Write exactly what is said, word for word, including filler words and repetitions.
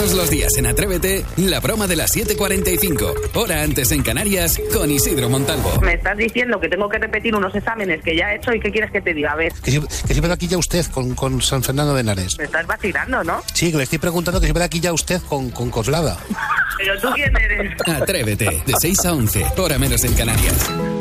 Todos los días en Atrévete, la broma de las siete cuarenta y cinco, hora antes en Canarias, con Isidro Montalvo. Me estás diciendo que tengo que repetir unos exámenes que ya he hecho y ¿qué quieres que te diga? A ver. Que, que siempre aquí ya usted con, con San Fernando de Henares. Me estás vacilando, ¿no? Sí, que le estoy preguntando que siempre aquí ya usted con, con Coslada. ¿Pero tú quién eres? Atrévete, de seis a once, hora menos en Canarias.